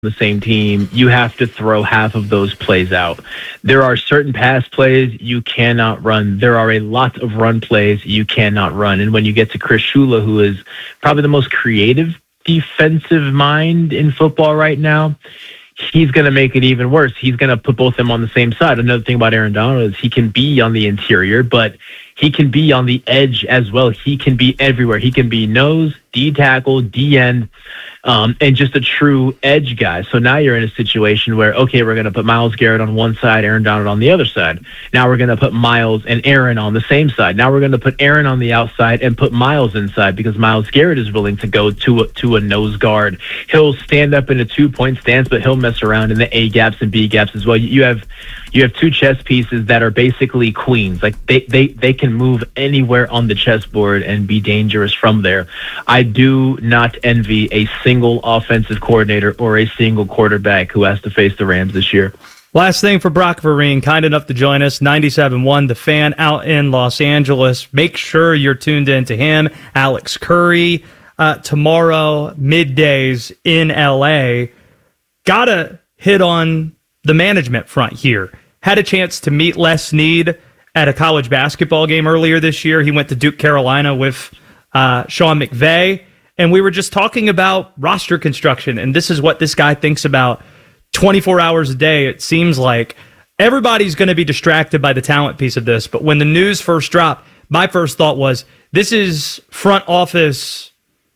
the same team, you have to throw half of those plays out. There are certain pass plays you cannot run. There are a lot of run plays you cannot run. And when you get to Chris Shula, who is probably the most creative defensive mind in football right now, he's going to make it even worse. He's going to put both of them on the same side. Another thing about Aaron Donald is he can be on the interior, but he can be on the edge as well. He can be everywhere. He can be nose, D tackle, D end, and just a true edge guy. So now you're in a situation where, okay, we're going to put Myles Garrett on one side, Aaron Donald on the other side. Now we're going to put Myles and Aaron on the same side. Now we're going to put Aaron on the outside and put Myles inside because Myles Garrett is willing to go to a nose guard. He'll stand up in a 2-point stance, but he'll mess around in the A gaps and B gaps as well. You have two chess pieces that are basically queens. Like they can move anywhere on the chessboard and be dangerous from there. I do not envy a single offensive coordinator or a single quarterback who has to face the Rams this year. Last thing for Brock Vereen, kind enough to join us, 97.1, The Fan out in Los Angeles. Make sure you're tuned in to him, Alex Curry, tomorrow, middays in L.A. Gotta hit on the management front here. Had a chance to meet Les Snead at a college basketball game earlier this year. He went to Duke, Carolina with Sean McVay, and we were just talking about roster construction, and this is what this guy thinks about 24 hours a day. It seems like everybody's going to be distracted by the talent piece of this, but when the news first dropped, my first thought was, this is a front office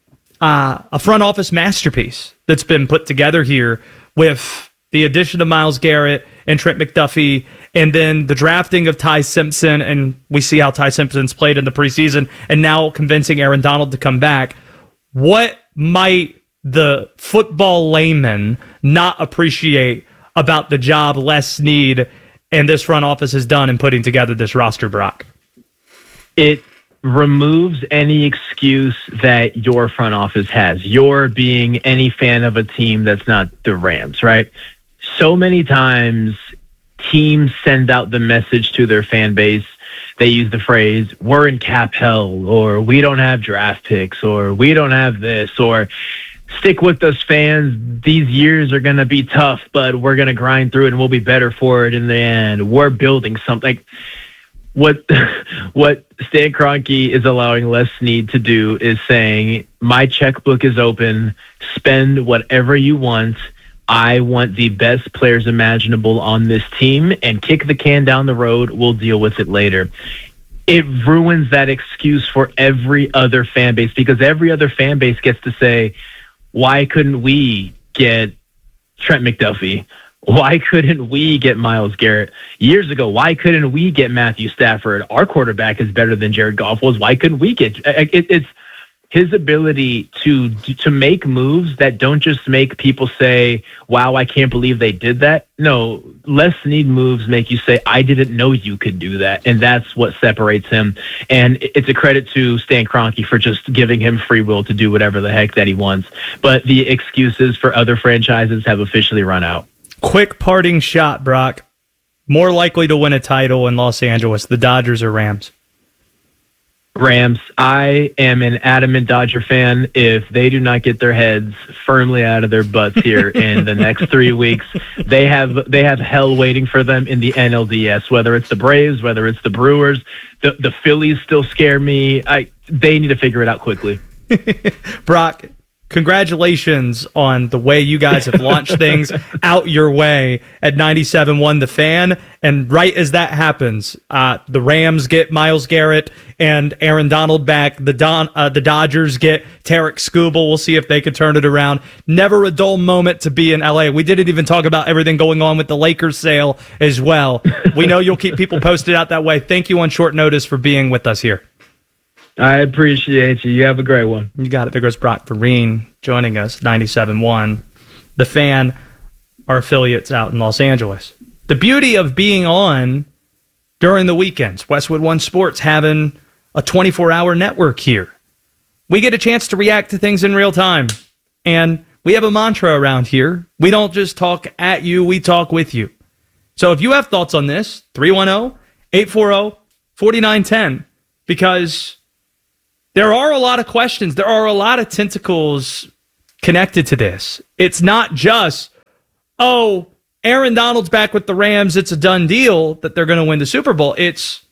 masterpiece that's been put together here with the addition of Myles Garrett and Trent McDuffie, and then the drafting of Ty Simpson, and we see how Ty Simpson's played in the preseason, and now convincing Aaron Donald to come back. What might the football layman not appreciate about the job Les Snead and this front office has done in putting together this roster, Brock? It removes any excuse that your front office has. Your being any fan of a team that's not the Rams, right? So many times teams send out the message to their fan base. They use the phrase, we're in cap hell, or we don't have draft picks, or we don't have this, or stick with us fans. These years are going to be tough, but we're going to grind through it and we'll be better for it in the end. We're building something. What Stan Kroenke is allowing Les Snead to do is saying, my checkbook is open, spend whatever you want. I want the best players imaginable on this team, and kick the can down the road. We'll deal with it later. It ruins that excuse for every other fan base, because every other fan base gets to say, why couldn't we get Trent McDuffie? Why couldn't we get Myles Garrett? Years ago, why couldn't we get Matthew Stafford? Our quarterback is better than Jared Goff was. Why couldn't we get it's his ability to make moves that don't just make people say, wow, I can't believe they did that. No, Les Snead moves make you say, I didn't know you could do that. And that's what separates him. And it's a credit to Stan Kroenke for just giving him free will to do whatever the heck that he wants. But the excuses for other franchises have officially run out. Quick parting shot, Brock. More likely to win a title in Los Angeles, the Dodgers or Rams? Rams. I am an adamant Dodger fan. If they do not get their heads firmly out of their butts here in the next 3 weeks, they have hell waiting for them in the NLDS, whether it's the Braves, whether it's the Brewers. The Phillies still scare me. They need to figure it out quickly. Brock, congratulations on the way you guys have launched things out your way at 97.1 The Fan. And right as that happens, the Rams get Myles Garrett and Aaron Donald back. The Dodgers get Tarek Skubal. We'll see if they can turn it around. Never a dull moment to be in L.A. We didn't even talk about everything going on with the Lakers sale as well. We know you'll keep people posted out that way. Thank you on short notice for being with us here. I appreciate you. You have a great one. You got it. There goes Brock Vereen joining us, 97.1. The Fan, our affiliates out in Los Angeles. The beauty of being on during the weekends, Westwood One Sports having a 24-hour network here. We get a chance to react to things in real time. And we have a mantra around here. We don't just talk at you, we talk with you. So if you have thoughts on this, 310-840-4910, because there are a lot of questions. There are a lot of tentacles connected to this. It's not just oh, Aaron Donald's back with the Rams, it's a done deal that they're going to win the Super Bowl. It's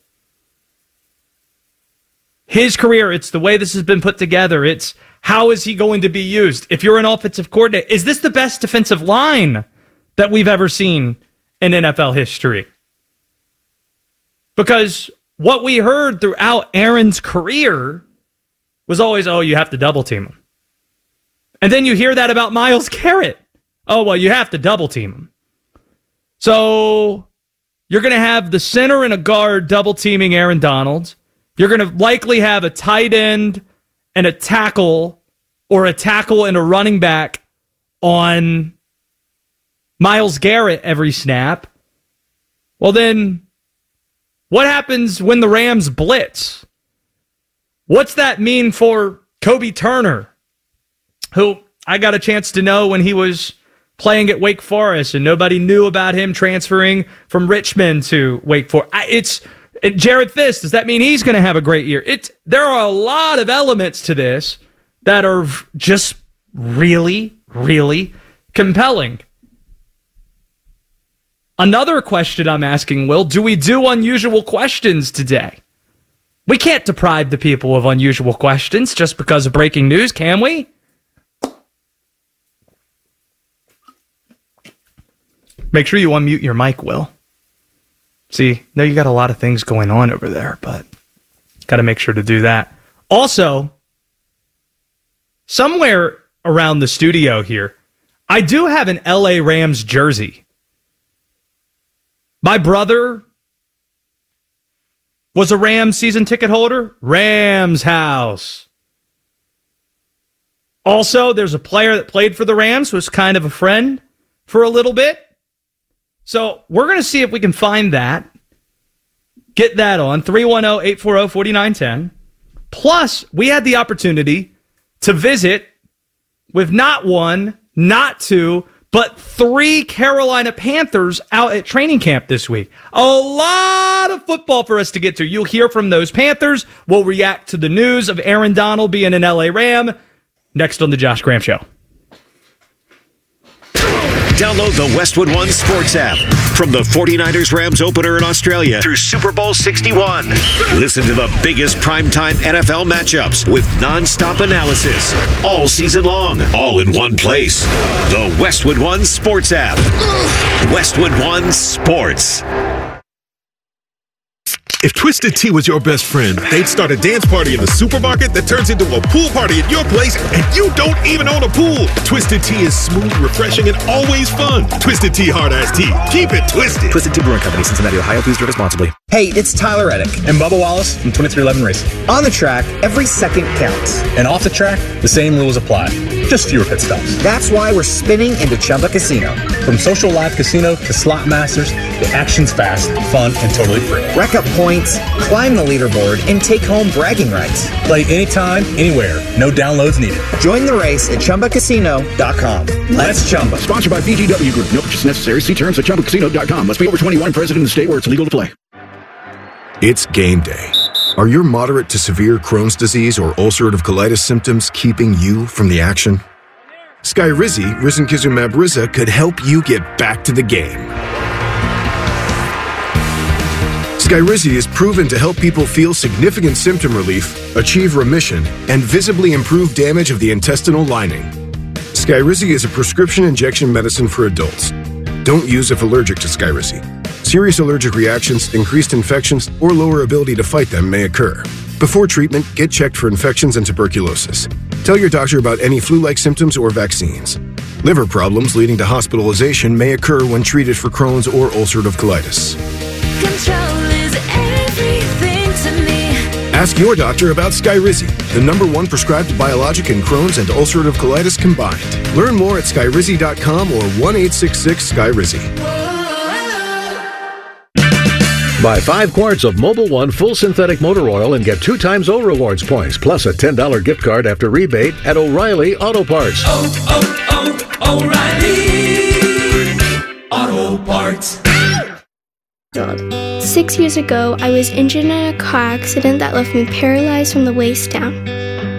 his career. It's the way this has been put together. It's how is he going to be used? If you're an offensive coordinator, is this the best defensive line that we've ever seen in NFL history? Because what we heard throughout Aaron's career was always, oh, you have to double team him. And then you hear that about Myles Garrett. Oh, well, you have to double team him. So you're going to have the center and a guard double teaming Aaron Donald. You're going to likely have a tight end and a tackle, or a tackle and a running back on Myles Garrett every snap. Well, then what happens when the Rams blitz? What's that mean for Kobe Turner, who I got a chance to know when he was playing at Wake Forest and nobody knew about him transferring from Richmond to Wake Forest? Jared Fisk, does that mean he's going to have a great year? There are a lot of elements to this that are just really, really compelling. Another question I'm asking, Will, do we do unusual questions today? We can't deprive the people of unusual questions just because of breaking news, can we? Make sure you unmute your mic, Will. See, no, you got a lot of things going on over there, but got to make sure to do that. Also, somewhere around the studio here, I do have an LA Rams jersey. My brother was a Rams season ticket holder. Rams house. Also, there's a player that played for the Rams, was kind of a friend for a little bit. So we're going to see if we can find that. Get that on 310-840-4910. Plus, we had the opportunity to visit with not one, not two, but 3 Carolina Panthers out at training camp this week. A lot of football for us to get to. You'll hear from those Panthers. We'll react to the news of Aaron Donald being an LA Ram next on the Josh Graham Show. Download the Westwood One Sports app from the 49ers Rams opener in Australia through Super Bowl 61. Listen to the biggest primetime NFL matchups with nonstop analysis all season long, all in one place. The Westwood One Sports app. Westwood One Sports. If Twisted Tea was your best friend, they'd start a dance party in the supermarket that turns into a pool party at your place, and you don't even own a pool. Twisted Tea is smooth, refreshing, and always fun. Twisted Tea Hard Iced Tea. Keep it twisted. Twisted Tea Brewing Company, Cincinnati, Ohio. Please drink responsibly. Hey, it's Tyler Reddick and Bubba Wallace from 2311 Racing. On the track, every second counts. And off the track, the same rules apply. Just fewer pit stops. That's why we're spinning into Chumba Casino. From social live casino to slot masters, the action's fast, fun, and totally free. Rack up points, climb the leaderboard, and take home bragging rights. Play anytime, anywhere. No downloads needed. Join the race at ChumbaCasino.com. Let's Chumba. Sponsored by VGW Group. No purchase necessary. See terms at ChumbaCasino.com. Must be over 21, present in the state where it's legal to play. It's game day. Are your moderate to severe Crohn's disease or ulcerative colitis symptoms keeping you from the action? Skyrizi, risankizumab Riza, could help you get back to the game. Skyrizi is proven to help people feel significant symptom relief, achieve remission, and visibly improve damage of the intestinal lining. Skyrizi is a prescription injection medicine for adults. Don't use if allergic to Skyrizi. Serious allergic reactions, increased infections, or lower ability to fight them may occur. Before treatment, get checked for infections and tuberculosis. Tell your doctor about any flu-like symptoms or vaccines. Liver problems leading to hospitalization may occur when treated for Crohn's or ulcerative colitis. Control is everything to me. Ask your doctor about Skyrizi, the #1 prescribed biologic in Crohn's and ulcerative colitis combined. Learn more at skyrizi.com or 1-866-SKYRIZI. Buy 5 quarts of Mobil 1 full synthetic motor oil and get 2 times O Rewards points, plus a $10 gift card after rebate at O'Reilly Auto Parts. O'Reilly Auto Parts. 6 years ago, I was injured in a car accident that left me paralyzed from the waist down.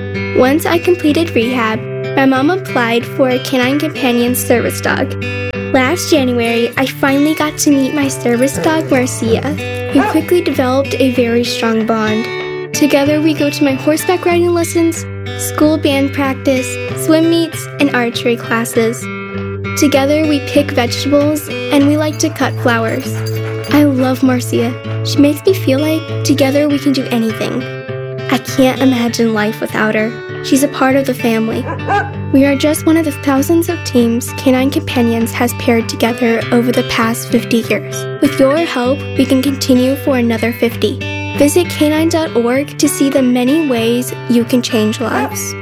Once I completed rehab, my mom applied for a canine companion service dog. Last January, I finally got to meet my service dog, Marcia. We quickly developed a very strong bond. Together, we go to my horseback riding lessons, school band practice, swim meets, and archery classes. Together, we pick vegetables, and we like to cut flowers. I love Marcia. She makes me feel like together we can do anything. I can't imagine life without her. She's a part of the family. We are just one of the thousands of teams Canine Companions has paired together over the past 50 years. With your help, we can continue for another 50. Visit canine.org to see the many ways you can change lives.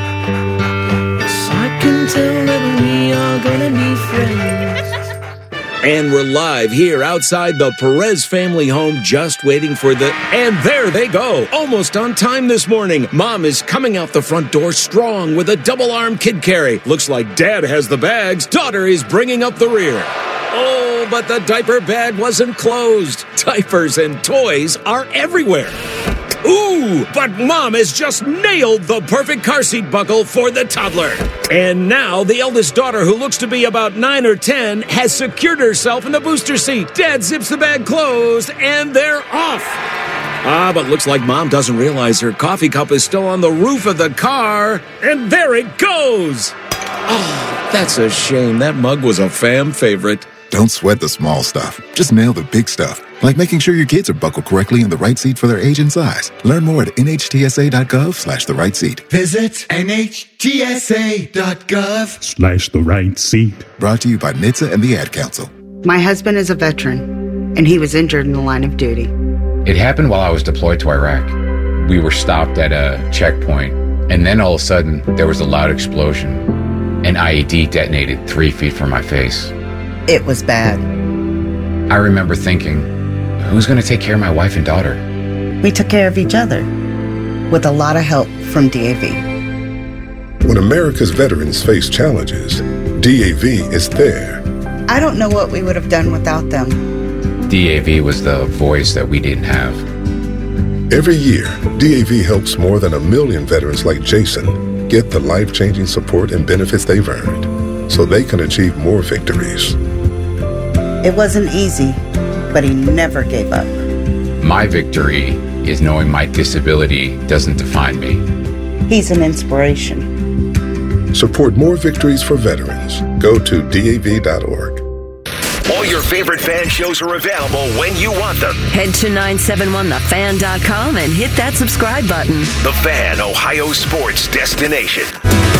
I can tell that we are gonna be friends. And we're live here outside the Perez family home, just waiting for and there they go, almost on time this morning. Mom is coming out the front door strong with a double-arm kid carry. Looks like Dad has the bags. Daughter is bringing up the rear. Oh, but the diaper bag wasn't closed. Diapers and toys are everywhere. Ooh, but Mom has just nailed the perfect car seat buckle for the toddler. And now the eldest daughter, who looks to be about 9 or 10, has secured herself in the booster seat. Dad zips the bag closed, and they're off. But looks like Mom doesn't realize her coffee cup is still on the roof of the car. And there it goes. Oh, that's a shame. That mug was a fam favorite. Don't sweat the small stuff. Just nail the big stuff, like making sure your kids are buckled correctly in the right seat for their age and size. Learn more at nhtsa.gov/the right seat. Visit nhtsa.gov/the right seat. Brought to you by NHTSA and the Ad Council. My husband is a veteran, and he was injured in the line of duty. It happened while I was deployed to Iraq. We were stopped at a checkpoint, and then all of a sudden, there was a loud explosion. An IED detonated 3 feet from my face. It was bad. I remember thinking, who's going to take care of my wife and daughter? We took care of each other, with a lot of help from DAV. When America's veterans face challenges, DAV is there. I don't know what we would have done without them. DAV was the voice that we didn't have. Every year, DAV helps more than 1 million veterans like Jason get the life-changing support and benefits they've earned, so they can achieve more victories. It wasn't easy, but he never gave up. My victory is knowing my disability doesn't define me. He's an inspiration. Support more victories for veterans. Go to DAV.org. All your favorite fan shows are available when you want them. Head to 971thefan.com and hit that subscribe button. The Fan, Ohio sports destination.